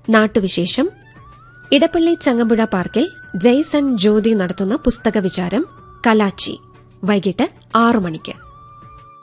നാട്ടുവിശേഷം, ഇടപ്പള്ളി ചങ്ങമ്പുഴ പാർക്കിൽ ജെയ്സൺ ജ്യോതി നടത്തുന്ന പുസ്തക വിചാരം കലാച്ചി വൈകിട്ട് 6 മണിക്ക്.